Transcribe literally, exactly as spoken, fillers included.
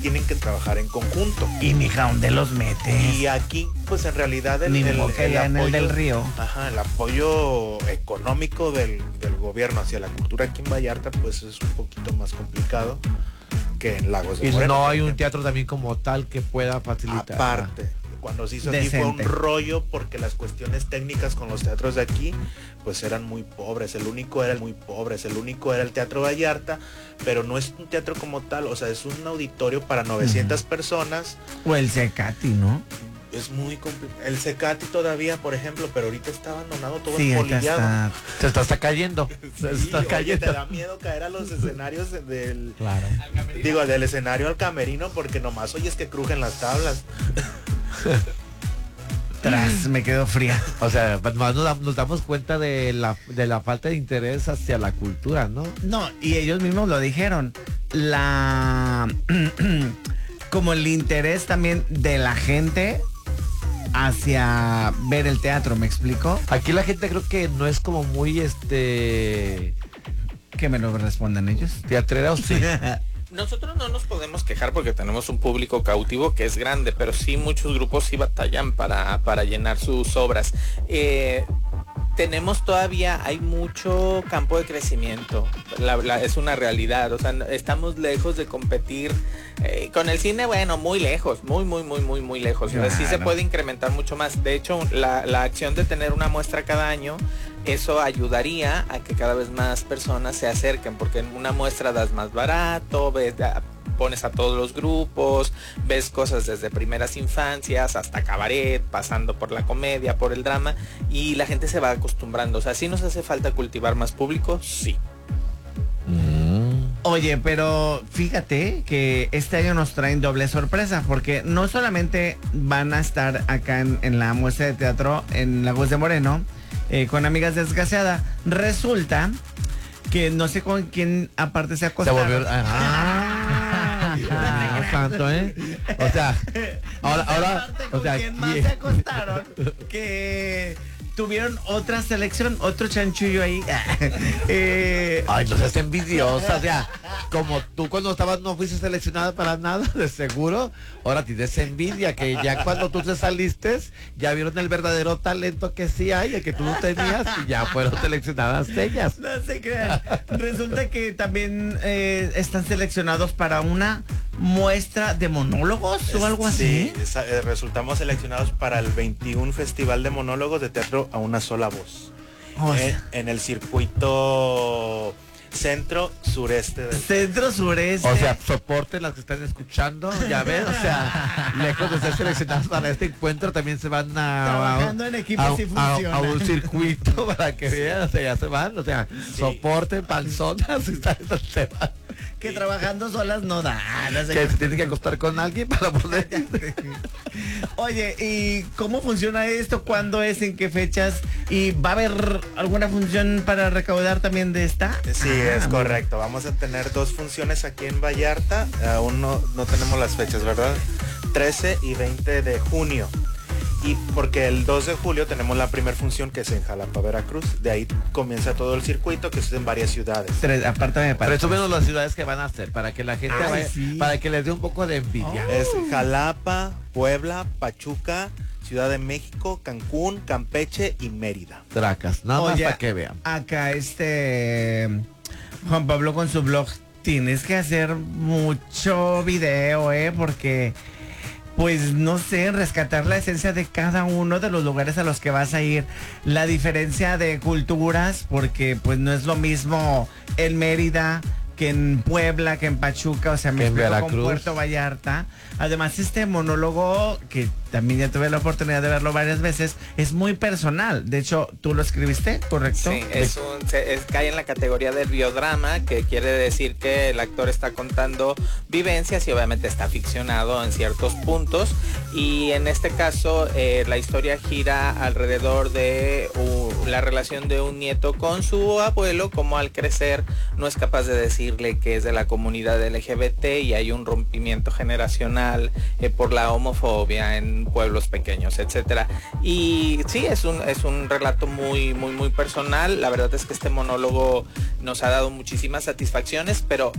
tienen que trabajar en conjunto. Y mija, ¿dónde los metes? Y aquí, pues en realidad el, Ni el, modo que el allá en apoyo, el del río. Ajá, el apoyo económico del, del gobierno hacia la cultura aquí en Vallarta, pues es un poquito más complicado que en Lagos de Y Moreno. no hay un teatro también como tal que pueda facilitar. Aparte, cuando se hizo aquí Decente. fue un rollo porque las cuestiones técnicas con los teatros de aquí pues eran muy pobres, el único era muy pobres, el único era el Teatro Vallarta, pero no es un teatro como tal, o sea, es un auditorio para novecientas uh-huh. personas. O el Cecati, ¿no? Es muy complicado. El Cecati todavía, por ejemplo, pero ahorita está abandonado, todo sí, empolillado. Está... Se está, está cayendo. Sí, se está oye, cayendo. te da miedo caer a los escenarios del... Claro. Digo, del escenario al camerino, porque nomás oyes que crujen las tablas. Tras, me quedo fría. O sea, nos, nos damos cuenta de la, de la falta de interés hacia la cultura, ¿no? No, y ellos mismos lo dijeron. La... como el interés también de la gente hacia ver el teatro, ¿me explico? Aquí la gente creo que no es como muy, este... Que me lo respondan ellos. ¿Teatrera o sí? Nosotros no nos podemos quejar porque tenemos un público cautivo que es grande, pero sí muchos grupos sí batallan para, para llenar sus obras. Eh, tenemos todavía, hay mucho campo de crecimiento, la, la, es una realidad, o sea, estamos lejos de competir eh, con el cine, bueno, muy lejos, muy, muy, muy, muy, muy lejos. Claro. O sea, sí se puede incrementar mucho más. De hecho, la, la acción de tener una muestra cada año, eso ayudaría a que cada vez más personas se acerquen, porque en una muestra das más barato, ves, pones a todos los grupos, ves cosas desde primeras infancias hasta cabaret, pasando por la comedia, por el drama, y la gente se va acostumbrando. O sea, ¿sí nos hace falta cultivar más público? Sí. Oye, pero fíjate que este año nos traen doble sorpresa, porque no solamente van a estar acá en, en la muestra de teatro en Lagos de Moreno, eh, con Amigas Desgraciadas, resulta que no sé con quién aparte se acostaron. Se volvió... Ah, ah, santo, ¿eh? O sea, ahora, ahora, o sea, ¿quién más se acostaron? Que tuvieron otra selección, otro chanchullo ahí. eh, Ay, no seas envidiosa, o sea, como tú cuando estabas no fuiste seleccionada para nada, de seguro, ahora tienes envidia, que ya cuando tú te saliste, ya vieron el verdadero talento que sí hay, el que tú no tenías, y ya fueron seleccionadas ellas. No se crean. Resulta que también eh, están seleccionados para una muestra de monólogos o algo así. Sí, eh, resultamos seleccionados para el veintiún Festival de Monólogos de Teatro a una sola voz. Oh, en, en el circuito centro sureste del centro sureste. O sea, soporten las que están escuchando, ya ven, o sea, lejos de ser seleccionados para este encuentro, también se van a trabajando a, en equipos a, y funciona. A, a un circuito para que vean, o sea, ya se van, o sea, sí. Soporten panzonas, se van. Que trabajando solas no da. No sé que se tiene que acostar con alguien para poder. Oye, ¿y cómo funciona esto? ¿Cuándo es? ¿En qué fechas? ¿Y va a haber alguna función para recaudar también de esta? Sí, ah, es correcto. Vamos a tener dos funciones aquí en Vallarta. Aún no, no tenemos las fechas, ¿verdad? trece y veinte de junio. Y porque el dos de julio tenemos la primera función que es en Jalapa, Veracruz. De ahí comienza todo el circuito que es en varias ciudades. Tres, apártame para. Resúmenos las ciudades que van a hacer para que la gente Ay, vaya, sí. para que les dé un poco de envidia. Oh. Es Jalapa, Puebla, Pachuca, Ciudad de México, Cancún, Campeche y Mérida. Tracas, nada Oye, más para que vean. Acá este Juan Pablo con su blog, tienes que hacer mucho video, eh, porque pues no sé, rescatar la esencia de cada uno de los lugares a los que vas a ir, la diferencia de culturas, porque pues no es lo mismo en Mérida que en Puebla, que en Pachuca, o sea, me explico con Puerto Vallarta. Además, este monólogo, que también ya tuve la oportunidad de verlo varias veces, es muy personal. De hecho, ¿tú lo escribiste, correcto? Sí, es un, se, es, cae en la categoría del biodrama, que quiere decir que el actor está contando vivencias y obviamente está ficcionado en ciertos puntos. Y en este caso, eh, la historia gira alrededor de uh, la relación de un nieto con su abuelo, como al crecer no es capaz de decirle que es de la comunidad L G B T y hay un rompimiento generacional eh, por la homofobia en pueblos pequeños, etcétera. Y sí, es un, es un relato muy, muy, muy personal. La verdad es que este monólogo nos ha dado muchísimas satisfacciones, pero